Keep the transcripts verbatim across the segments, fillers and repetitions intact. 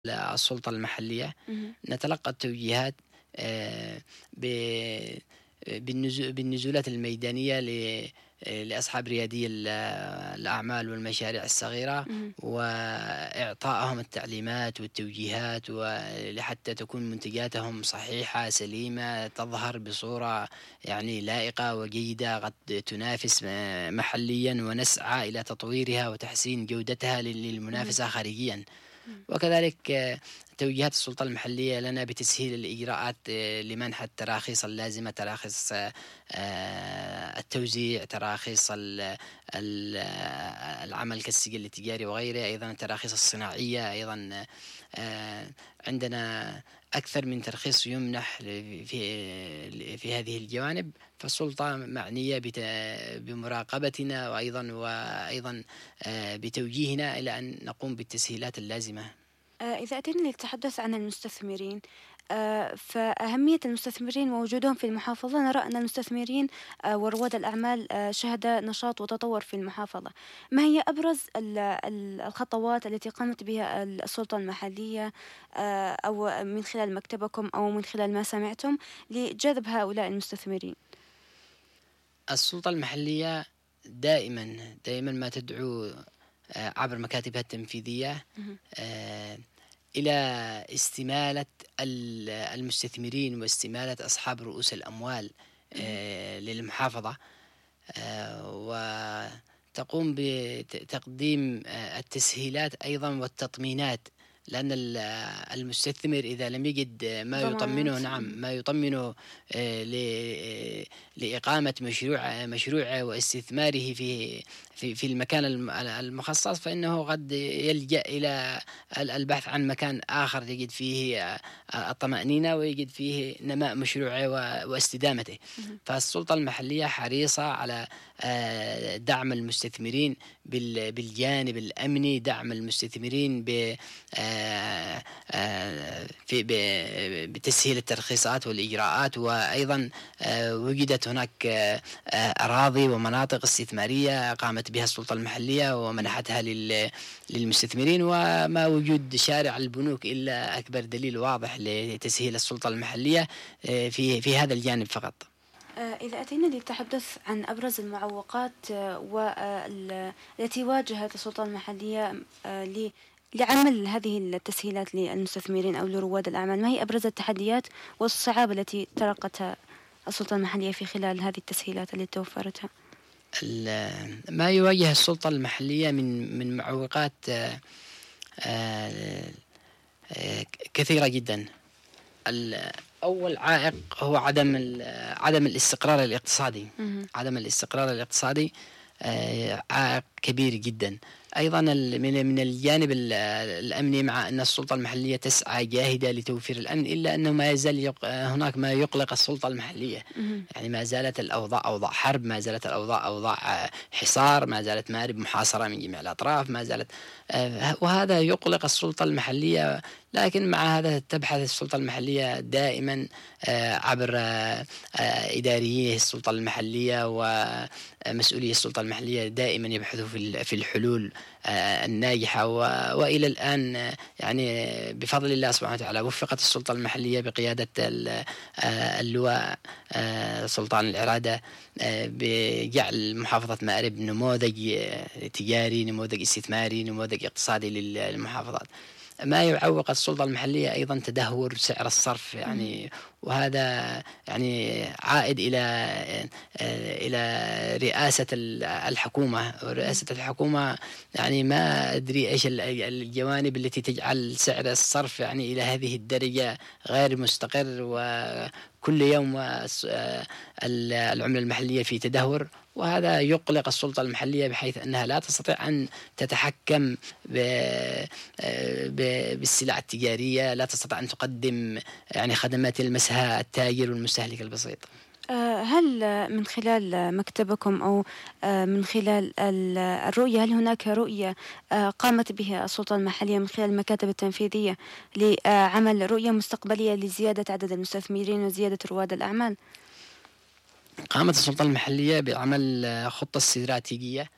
السلطة المحلية اهم. نتلقى التوجيهات آآ ب بالنزو بالنزولات الميدانية ل لأصحاب ريادي ال الأعمال والمشاريع الصغيرة، اهم. وإعطائهم التعليمات والتوجيهات ولحتى تكون منتجاتهم صحيحة سليمة تظهر بصورة يعني لائقة وجيدة قد تنافس م محليًا، ونسعى إلى تطويرها وتحسين جودتها لل اهم. للمنافسة خارجيًا. إمم. وكذلك آه، توجيهات السلطة المحلية لنا بتسهيل الإجراءات آه، لمنح التراخيص اللازمة، تراخيص آه، التوزيع، تراخيص ال- ال- آه، العمل كالسجل التجاري وغيره، أيضا التراخيص الصناعية أيضا. آه، عندنا أكثر من ترخيص يمنح ل- في في هذه الجوانب، فالسلطة معنية بت- بمراقبتنا وأيضا وأيضا آه، بتوجيهنا إلى أن نقوم بالتسهيلات اللازمة. آآ إذا أتينا للتحدث عن المستثمرين، آآ فأهمية المستثمرين ووجودهم في المحافظة، نرى أن المستثمرين آآ ورواد الأعمال آآ شهد نشاط وتطور في المحافظة. ما هي أبرز ال ال الخطوات التي قامت بها ال السلطة المحلية آآ أو من خلال مكتبكم أو من خلال ما سمعتم لجذب هؤلاء المستثمرين؟ السلطة المحلية دائما دائما ما تدعو آه، عبر مكاتبها التنفيذية اهم. آه، إلى استمالة ال- المستثمرين واستمالة أصحاب رؤوس الأموال اهم. آه، للمحافظة، آه، وتقوم بتقديم آه، التسهيلات أيضا والتطمينات، لأن ال- المستثمر إذا لم يجد ما ضمانات. يطمنه، نعم اهم. ما يطمنه آه، ل- لإقامة مشروع مشروعه واستثماره في في في المكان الم- المخصص، فإنه قد يلجأ إلى ال- البحث عن مكان آخر يجد فيه آه، الطمأنينة ويجد فيه نماء مشروعه و- واستدامته. اهم. فالسلطة المحلية حريصة على آه، دعم المستثمرين بال- بالجانب الأمني، دعم المستثمرين ب آه، آه، في ب- بتسهيل الترخيصات والإجراءات، وأيضا آه، وجدت هناك آه، آه، أراضي ومناطق استثمارية قامت بها السلطة المحلية اهم. ومنحتها لل- للمستثمرين، وما وجود شارع البنوك إلا أكبر دليل واضح لتسهيل السلطة المحلية آه، في في هذا الجانب فقط. آآ إذا أتينا للتحدث عن أبرز المعوقات وال التي واجهت السلطة المحلية آآ ل لعمل هذه التسهيلات للمستثمرين أو لرواد الأعمال، ما هي أبرز التحديات والصعاب التي تلقتها السلطة المحلية في خلال هذه التسهيلات التي توفرتها؟ ال- ما يواجه السلطة المحلية من من معوقات آه، آه، آه، كثيرة جدا. ال- أول عائق هو عدم ال- عدم الاستقرار الاقتصادي. اهم. عدم الاستقرار الاقتصادي آه، عائق كبير جدا. أيضا ال- من من الجانب ال- الأمني، مع أن السلطة المحلية تسعى جاهدة لتوفير الأمن، إلا أنه ما يزال يق- هناك ما يقلق السلطة المحلية. اهم. يعني ما زالت الأوضاع أوضاع حرب، ما زالت الأوضاع أوضاع آه، حصار، ما زالت مآرب محاصرة من جميع الأطراف، ما زالت آه، وهذا يقلق السلطة المحلية. لكن مع هذا تبحث السلطة المحلية دائما آه، عبر آه، آه، إداريي السلطة المحلية ومسؤولي السلطة المحلية دائما يبحثوا في ال- في الحلول آه، الناجحة، و- وإلى الآن آه، يعني بفضل الله سبحانه وتعالى وفقت السلطة المحلية بقيادة ال- آه، اللواء آه، سلطان العرادة آه، بجعل محافظة مأرب نموذج آه، تجاري، نموذج استثماري، نموذج اقتصادي للمحافظات. ما يعوق السلطة المحلية أيضا تدهور سعر الصرف، اهم. يعني وهذا يعني عائد إلى آه، إلى رئاسة ال- الحكومة. اهم. ورئاسة الحكومة يعني ما أدري إيش ال- الجوانب التي تجعل سعر الصرف يعني إلى هذه الدرجة غير مستقر، وكل يوم الس- آه، ال- العملة المحلية في تدهور. وهذا يقلق السلطة المحلية بحيث أنها لا تستطيع أن تتحكم ب- ب- بالسلع التجارية، لا تستطيع أن تقدم يعني خدمات يلمسها التاجر والمستهلك البسيط. آآ هل آه، من خلال آه، مكتبكم أو آآ من خلال ال الرؤية، هل هناك رؤية آآ قامت بها السلطة المحلية من خلال المكاتب التنفيذية لعمل رؤية مستقبلية لزيادة عدد المستثمرين وزيادة رواد الأعمال؟ قامت السلطة المحلية بعمل خطة استراتيجية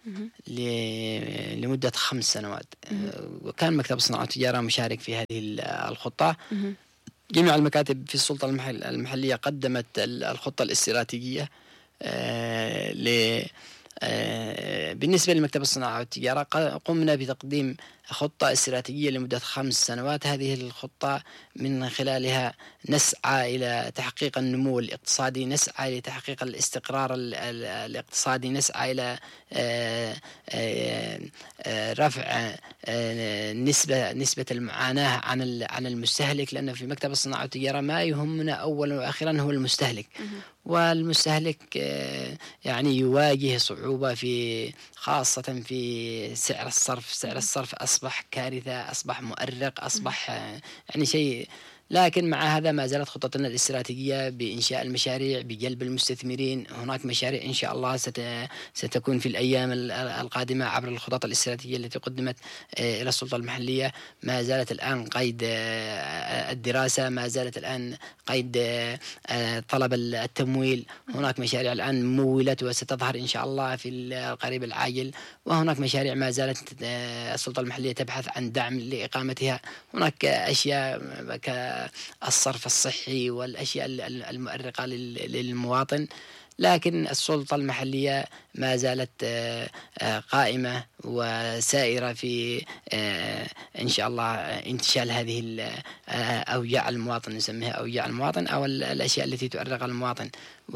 مهم. ل- لمدة خمس سنوات. مهم. وكان مكتب الصناعة والتجارة مشارك في هذه ال- الخطة. مهم. جميع المكاتب في السلطة المحل- المحلية قدمت ال- الخطة الاستراتيجية آه، ل آه، بالنسبة لمكتب الصناعة والتجارة ق- قمنا بتقديم خطة استراتيجية لمدة خمس سنوات. هذه الخطة من خلالها نسعى إلى تحقيق النمو الاقتصادي، نسعى لتحقيق الاستقرار ال- ال- الاقتصادي، نسعى إلى آه، آه، آه، رفع آه، نسبة نسبة المعاناة عن ال- عن المستهلك، لأن في مكتب الصناعة والتجارة ما يهمنا أولا وأخيرا هو المستهلك. مهم. والمستهلك آه، يعني يواجه صعوبة في خاصة في سعر الصرف. سعر مهم. الصرف أصبح كارثة، أصبح مؤرق، مهم. أصبح آه، يعني شيء. لكن مع هذا ما زالت خطتنا الاستراتيجية بإنشاء المشاريع، بجلب المستثمرين. هناك مشاريع إن شاء الله ست- ستكون في الأيام ال- القادمة عبر الخطط الاستراتيجية التي قدمت آه، إلى السلطة المحلية. ما زالت الآن قيد آه، الدراسة، ما زالت الآن قيد آه، آه، طلب التمويل. هناك مشاريع الآن مولت وستظهر إن شاء الله في القريب العاجل، وهناك مشاريع ما زالت آه، السلطة المحلية تبحث عن دعم لإقامتها. هناك أشياء كالصرف الصحي والأشياء ال- ال- المؤرقة لل- للمواطن. لكن السلطة المحلية ما زالت آه، آه، قائمة وسائرة في آه، إن شاء الله انتشال هذه ال- آه، أوجاع المواطن، نسميها أوجاع المواطن أو ال- الأشياء التي تؤرق المواطن.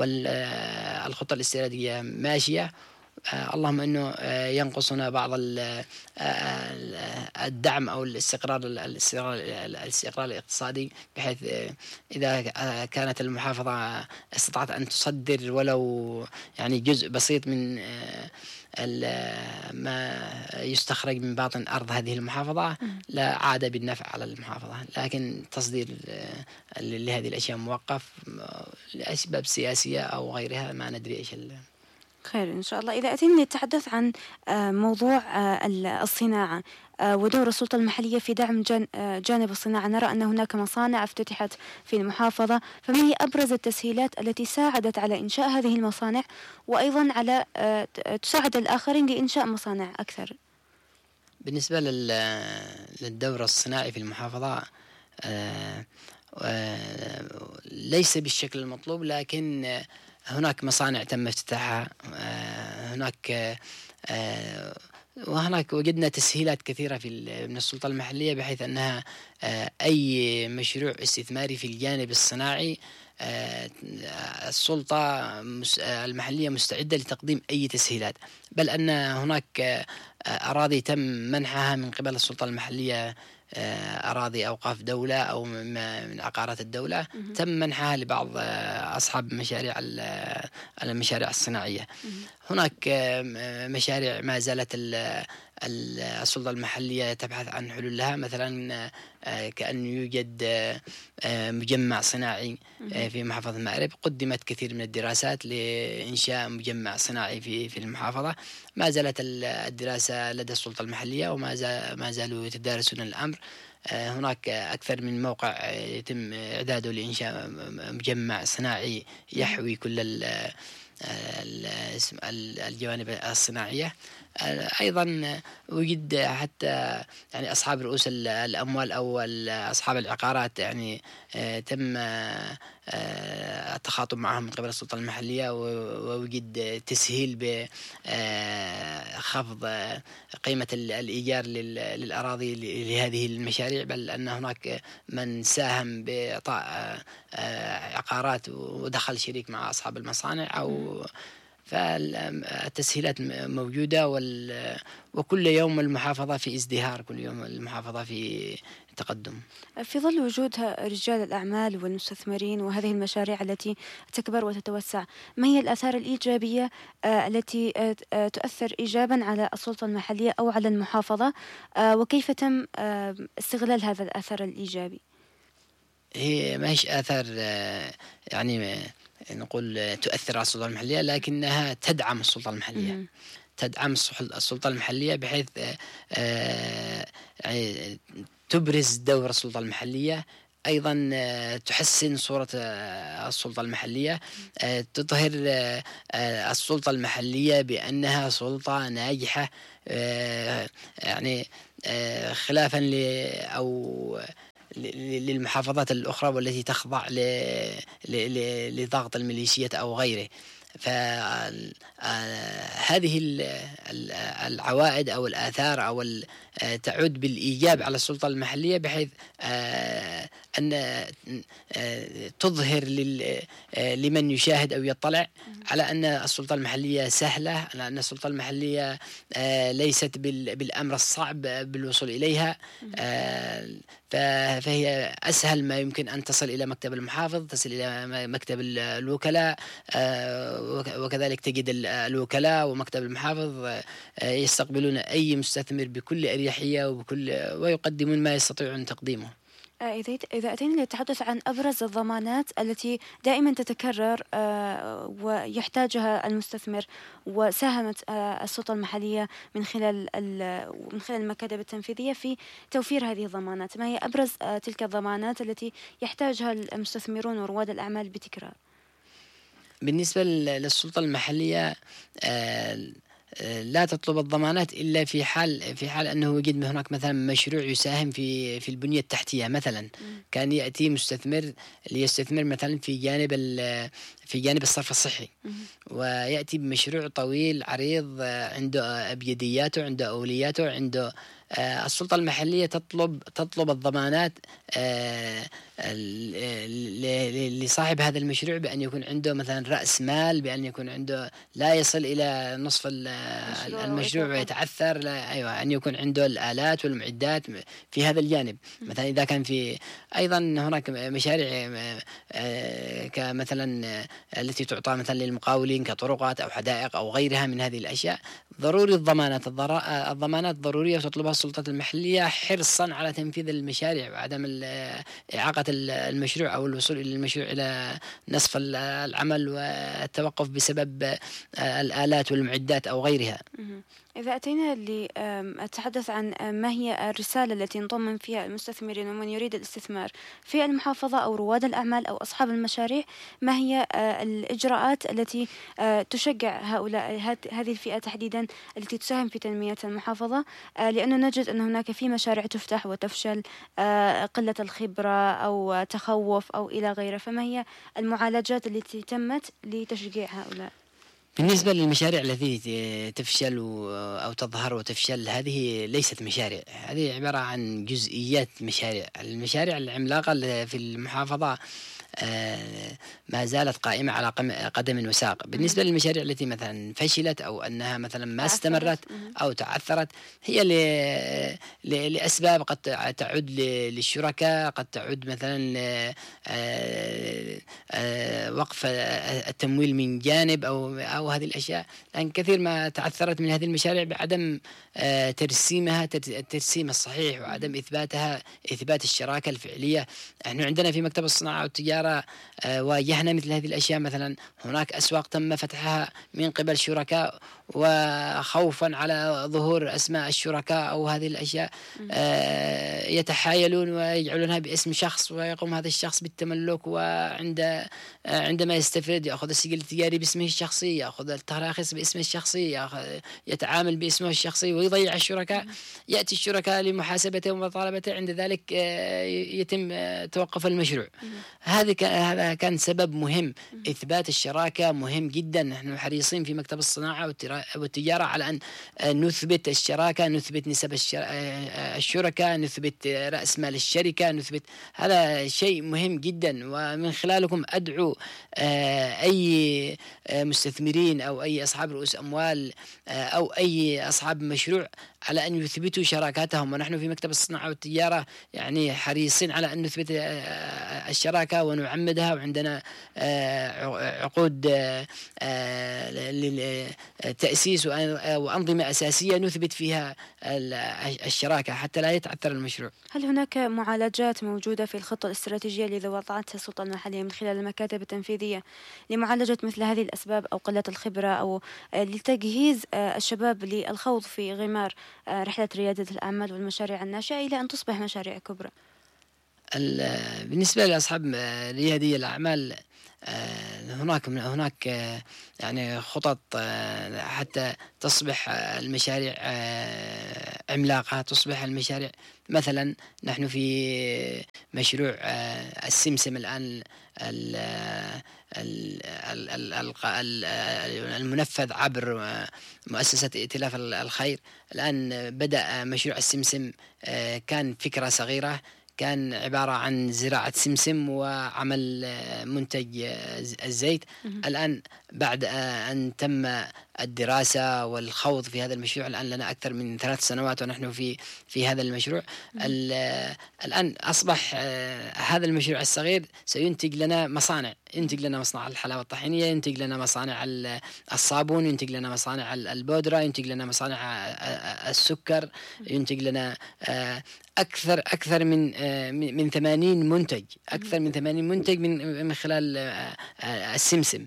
والخطة الاستراتيجية ماشية. آه، اللهم أنه آه، ينقصنا بعض ال- آه، الدعم أو الاستقرار الاستقرار الاستقرار الاقتصادي، بحيث آه، إذا آه، كانت المحافظة استطاعت أن تصدر ولو يعني جزء بسيط من آه، ال- ما يستخرج من باطن أرض هذه المحافظة، مهم. لا عاد بالنفع على المحافظة. لكن تصدير آه، لهذه الأشياء موقف آه، لأسباب سياسية أو غيرها، ما ندري إيش ال- خير إن شاء الله. إذا أتينا نتحدث عن آه، موضوع آه، ال- الصناعة آه، ودور السلطة المحلية في دعم جان- آه، جانب الصناعة، نرى أن هناك مصانع افتتحت في المحافظة، فما هي أبرز التسهيلات التي ساعدت على إنشاء هذه المصانع، وأيضا على آه، ت- تساعد الآخرين لإنشاء مصانع أكثر؟ بالنسبة لل- للدور الصناعي في المحافظة، آه، آه، ليس بالشكل المطلوب، لكن آه، هناك مصانع تم افتتاحها. آه، هناك آه، وهناك وجدنا تسهيلات كثيرة في ال- من السلطة المحلية، بحيث أنها آه، أي مشروع استثماري في الجانب الصناعي آه، السلطة مس- آه، المحلية مستعدة لتقديم أي تسهيلات. بل أن هناك آه، أراضي تم منحها من قبل السلطة المحلية، آه، أراضي أوقاف دولة أو من من عقارات الدولة، مهم. تم منحها لبعض آه، أصحاب مشاريع ال- المشاريع الصناعية. مهم. هناك آه، مشاريع ما زالت ال- ال- السلطة المحلية تبحث عن حلول لها. مثلا آه، كأن يوجد آه، آه، مجمع صناعي آه، مهم. في محافظة مأرب. قدمت كثير من الدراسات لإنشاء مجمع صناعي في في المحافظة. ما زالت ال- الدراسة لدى السلطة المحلية، وما زال ما زالوا يتدارسون الأمر. آه، هناك أكثر من موقع آه، يتم إعداده لإنشاء م- مجمع صناعي مهم. يحوي كل ال- ال- اسم- ال- الجوانب الصناعية. آه، أيضا وجد حتى يعني أصحاب رؤوس ال- الأموال أو ال- أصحاب العقارات، يعني آه، تم آه، آه، التخاطب معهم من قبل السلطة المحلية، و- ووجد تسهيل بخفض قيمة ال- الإيجار لل- للأراضي ل- لهذه المشاريع. بل أن هناك من ساهم بإعطاء آه، آه، عقارات ودخل شريك مع أصحاب المصانع. مهم. أو فالتسهيلات م- موجودة، وال- وكل يوم المحافظة في ازدهار، كل يوم المحافظة في تقدم. في ظل وجود ه- رجال الأعمال والمستثمرين وهذه المشاريع التي تكبر وتتوسع، ما هي الآثار الإيجابية آه، التي آه، ت- آه، تؤثر إيجابا على السلطة المحلية أو على المحافظة، آه، وكيف تم آه، استغلال هذا الأثر الإيجابي؟ هي ما هيش آثار آه، يعني آه، نقول آه، تؤثر على السلطة المحلية، لكنها تدعم السلطة المحلية. مهم. تدعم السح- السلطة المحلية، بحيث آه، آه، يعني تبرز دور السلطة المحلية أيضا آه، تحسن صورة آه، السلطة المحلية، آه، تظهر آه، آه، السلطة المحلية بأنها سلطة ناجحة، آه، يعني آه، خلافا ل أو ل- ل- للمحافظات الأخرى والتي تخضع ل- ل- ل- لضغط الميليشيات أو غيره. فهذه العوائد أو الآثار أو ال- آه، تعود بالإيجاب على السلطة المحلية، بحيث آه، أن آه، تظهر لل- آه، لمن يشاهد أو يطلع مهم. على أن السلطة المحلية سهلة، على أن السلطة المحلية آه، ليست بال- بالأمر الصعب بالوصول إليها. مهم. آه، ف- فهي أسهل ما يمكن أن تصل إلى مكتب المحافظ، تصل إلى م- مكتب ال- الوكلاء، آه، وك- وكذلك تجد ال- الوكلاء ومكتب المحافظ آه، يستقبلون أي مستثمر بكل أريحية وبكل ويقدمون ما يستطيعون تقديمه. آه، إذا إذا أتينا للتحدث عن أبرز الضمانات التي دائما تتكرر آه، ويحتاجها المستثمر، وساهمت آه، السلطة المحلية من خلال ال- من خلال المكاتب التنفيذية في توفير هذه الضمانات، ما هي أبرز آه، تلك الضمانات التي يحتاجها المستثمرون ورواد الأعمال بتكرار؟ بالنسبة لل- للسلطة المحلية، آه، آه، لا تطلب الضمانات إلا في حال في حال أنه وجد هناك مثلا مشروع يساهم في في البنية التحتية مثلا. مم. كان يأتي مستثمر ليستثمر مثلا في جانب ال- في جانب الصرف الصحي، مم. ويأتي بمشروع طويل عريض، آه، عنده أبجدياته، عنده أولياته، عنده آه، السلطة المحلية تطلب تطلب الضمانات آه، ل- ل- لصاحب هذا المشروع، بأن يكون عنده مثلا رأس مال، بأن يكون عنده لا يصل إلى نصف ال- مشروع المشروع ويتوقف. ويتعثر. لا، أيوة، أن يكون عنده الآلات والمعدات في هذا الجانب. مم. مثلا إذا كان في أيضا هناك مشاريع آه، كمثلا آه، التي تعطى مثلا للمقاولين كطرقات أو حدائق أو غيرها من هذه الأشياء، ضروري الضمانات. الضرا- الضمانات ضرورية وتطلبها السلطات المحلية حرصا على تنفيذ المشاريع وعدم ال- إعاقة ال- المشروع أو الوصول إلى المشروع إلى نصف ال- العمل والتوقف بسبب آه، الآلات والمعدات أو غيرها. مهم. إذا أتينا للتحدث عن آم، ما هي الرسالة التي نطمن فيها المستثمرين ومن يريد الاستثمار في المحافظة أو رواد الأعمال أو أصحاب المشاريع، ما هي آه، الإجراءات التي آه، تشجع هؤلاء هات- هذه الفئة تحديدا التي تساهم في تنمية المحافظة، آه، لأنه نجد أن هناك في مشاريع تفتح وتفشل، آه، قلة الخبرة أو تخوف أو إلى غيره، فما هي المعالجات التي تمت لتشجيع هؤلاء؟ بالنسبة للمشاريع التي تفشل و- أو تظهر وتفشل، هذه ليست مشاريع، هذه عبارة عن جزئيات مشاريع. المشاريع العملاقة اللي في المحافظة آه، ما زالت قائمة على قم- قدم وساق. مهم. بالنسبة للمشاريع التي مثلا فشلت أو أنها مثلا ما تعثرت. استمرت مهم. أو تعثرت، هي ل- ل- لأسباب قد تع- تعود ل- للشركاء، قد تعود مثلا ل- آه، آه، وقف التمويل من جانب أو أو هذه الأشياء. لأن كثير ما تعثرت من هذه المشاريع بعدم آه، ترسيمها تر- الترسيم الصحيح، وعدم مهم. إثباتها، إثبات الشراكة الفعلية. نحن عندنا في مكتب الصناعة والتجارة آه، واجهنا مثل هذه الأشياء. مثلا هناك أسواق تم فتحها من قبل شركاء، وخوفا على ظهور أسماء الشركاء أو هذه الأشياء مهم. آه، يتحايلون ويجعلونها باسم شخص، ويقوم هذا الشخص بالتملك، وعند آه، عندما يستفيد يأخذ السجل التجاري باسمه الشخصي، يأخذ التراخيص باسمه الشخصي، يأخذ يتعامل باسمه الشخصي ويضيع الشركاء. مهم. يأتي الشركاء لمحاسبته ومطالبته، عند ذلك آه، يتم آه، توقف المشروع. مهم. هذه ك- هذا كان سبب مهم. مهم. إثبات الشراكة مهم جدا. نحن حريصين في مكتب الصناعة والترا- والتجارة على أن آه، نثبت الشراكة، نثبت نسب الشر- آه، آه، الشركاء، نثبت آه، رأس مال الشركة، نثبت. هذا شيء مهم جدا. ومن خلالكم أدعو آه، أي آه، مستثمرين أو أي أصحاب رؤوس أموال آه، أو أي أصحاب مشروع على أن يثبتوا شراكاتهم. ونحن في مكتب الصناعة والتجارة يعني حريصين على أن نثبت آه، الشراكة ونعمدها، وعندنا آه، عقود آه، آه، للتأسيس وأنظمة أساسية نثبت فيها ال- الشراكة حتى لا يتعثر المشروع. هل هناك معالجات موجودة في الخطة الاستراتيجية التي وضعتها السلطة المحلية من خلال المكاتب التنفيذية لمعالجة مثل هذه الأسباب أو قلة الخبرة، أو آه، لتجهيز آه، الشباب للخوض في غمار آه، رحلة ريادة الأعمال والمشاريع الناشئة إلى أن تصبح مشاريع كبرى؟ ال- بالنسبة لأصحاب ريادي الأعمال، آه، هناك هناك آه، يعني خطط آه، حتى تصبح آه، المشاريع آه، عملاقة، تصبح المشاريع. مثلا نحن في مشروع آه، السمسم الآن، ال- ال- ال- ال- الق- ال- المنفذ عبر آه، مؤسسة ائتلاف الخير. الآن بدأ مشروع السمسم. آه، كان فكرة صغيرة، كان عبارة عن زراعة سمسم وعمل آه، منتج آه، الزيت. مهم. الآن بعد آه، أن تم الدراسة والخوض في هذا المشروع، الآن لنا أكثر من ثلاث سنوات ونحن في في هذا المشروع. مهم. ال- آه، الآن أصبح آه، هذا المشروع الصغير سينتج لنا مصانع، ينتج لنا مصنع الحلاوة الطحينية، ينتج لنا مصانع ال- الصابون، ينتج لنا مصانع ال- البودرة، ينتج لنا مصانع آه، آه، السكر، ينتج لنا آه، أكثر أكثر من آه، من من ثمانين منتج، أكثر من ثمانين منتج من من خلال آه، آه، السمسم.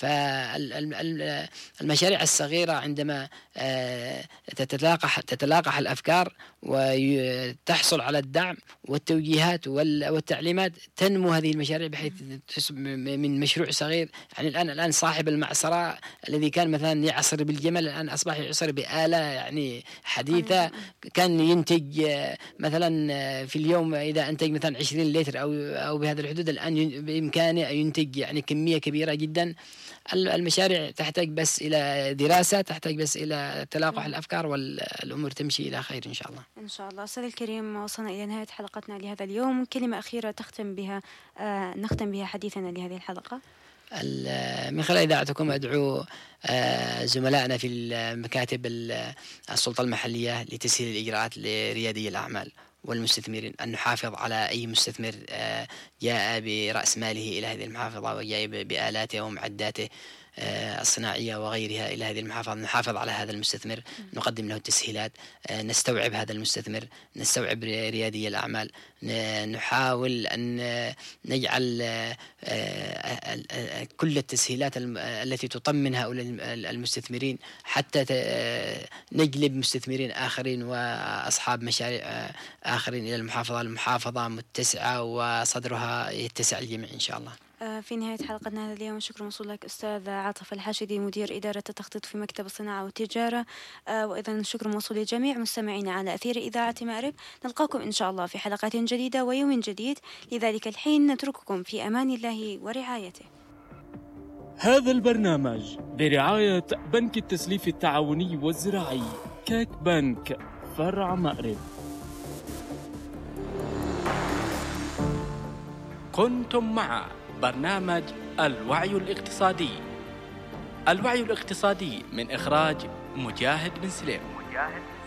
فالمشاريع الصغيرة عندما آه، تتلاقح تتلاقح الأفكار وتحصل على الدعم والتوجيهات وال- والتعليمات، تنمو هذه المشاريع بحيث تصب من مشروع صغير. يعني الآن الآن صاحب المعصرة الذي كان مثلا يعصر بالجمل، الآن أصبح يعصر بآلة يعني حديثة. كان ينتج آه، مثلا آه، في اليوم إذا أنتج مثلا عشرين لتر أو أو بهذا الحدود، الآن ين- بإمكانه ينتج يعني كمية كبيرة جدا. ال- المشاريع تحتاج بس إلى دراسة، تحتاج بس إلى تلاقح الأفكار، والأمور تمشي إلى خير إن شاء الله. إن شاء الله. أستاذ الكريم، وصلنا إلى نهاية حلقتنا لهذا اليوم. كلمة أخيرة تختم بها آه نختم بها حديثنا لهذه الحلقة. ال- من خلال إذاعتكم أدعو آه، زملائنا في المكاتب ال- السلطة المحلية لتسهيل الإجراءات لريادي الأعمال والمستثمرين، أن نحافظ على أي مستثمر آه، جاء برأس ماله إلى هذه المحافظة وجاء ب- بآلاته ومعداته آه، الصناعية وغيرها إلى هذه المحافظة، نحافظ على هذا المستثمر، نقدم له التسهيلات، آه، نستوعب هذا المستثمر، نستوعب ري- ريادي الأعمال، ن- نحاول أن آه، نجعل آه، آه، آه، كل التسهيلات الم- التي تطمن هؤلاء الم- المستثمرين، حتى ت- آه، نجلب مستثمرين آخرين وأصحاب مشاريع آه، آخرين إلى المحافظة. المحافظة متسعة وصدرها يتسع الجميع إن شاء الله. آه، في نهاية حلقتنا هذا اليوم، شكرا موصول لك أستاذ عاطف الحاشدي، مدير إدارة التخطيط في مكتب الصناعة والتجارة. آه، وأيضا شكر موصول لجميع مستمعينا على أثير إذاعة مأرب. نلقاكم إن شاء الله في حلقات جديدة ويوم جديد. لذلك الحين نترككم في أمان الله ورعايته. هذا البرنامج برعاية بنك التسليف التعاوني والزراعي كاك بنك فرع مأرب. كنتم مع برنامج الوعي الاقتصادي. الوعي الاقتصادي من إخراج مجاهد بن سليم.